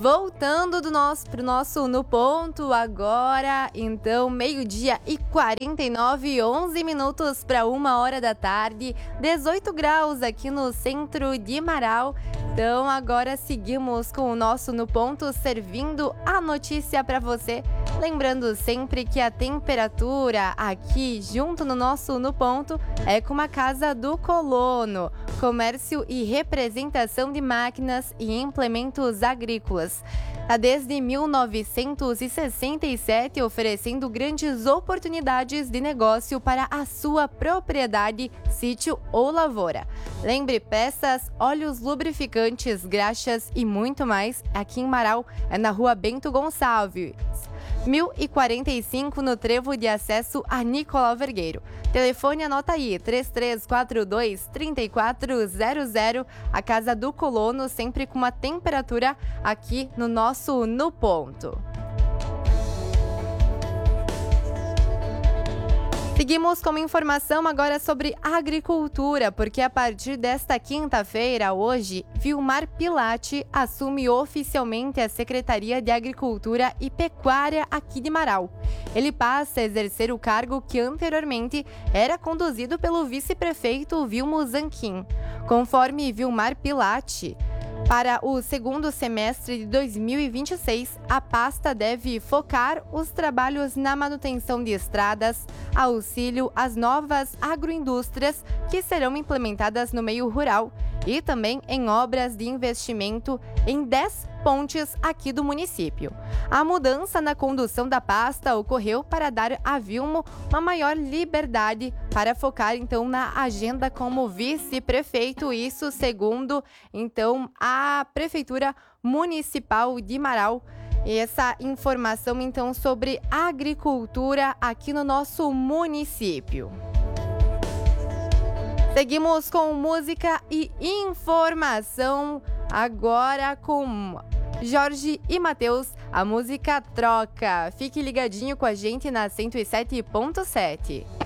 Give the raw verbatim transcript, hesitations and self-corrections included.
Voltando do nosso, pro nosso No Ponto agora, então meio-dia e quarenta e nove, onze minutos para uma hora da tarde, dezoito graus aqui no centro de Marau. Então agora seguimos com o nosso No Ponto, servindo a notícia para você. Lembrando sempre que a temperatura aqui junto no nosso No Ponto é como a Casa do Colono, comércio e representação de máquinas e implementos agrícolas. Há desde mil novecentos e sessenta e sete oferecendo grandes oportunidades de negócio para a sua propriedade, sítio ou lavoura. Lembre, peças, óleos lubrificantes, graxas e muito mais aqui em Marau, é na rua Bento Gonçalves, mil e quarenta e cinco, no trevo de acesso a Nicolau Vergueiro. Telefone, anota aí, três três quatro dois, três quatro zero zero. A Casa do Colono, sempre com uma temperatura aqui no nosso No Ponto. Seguimos com uma informação agora sobre agricultura, porque a partir desta quinta-feira, hoje, Vilmar Pilati assume oficialmente a Secretaria de Agricultura e Pecuária aqui de Marau. Ele passa a exercer o cargo que anteriormente era conduzido pelo vice-prefeito Vilmo Zanquim. Conforme Vilmar Pilati, para o segundo semestre de dois mil e vinte e seis, a pasta deve focar os trabalhos na manutenção de estradas, auxílio às novas agroindústrias que serão implementadas no meio rural e também em obras de investimento em dez pontes aqui do município. A mudança na condução da pasta ocorreu para dar a Vilmo uma maior liberdade para focar então na agenda como vice-prefeito, isso segundo então a Prefeitura Municipal de Marau. E essa informação então sobre agricultura aqui no nosso município. Seguimos com música e informação agora com Jorge e Matheus, a música Troca. Fique ligadinho com a gente na cento e sete ponto sete.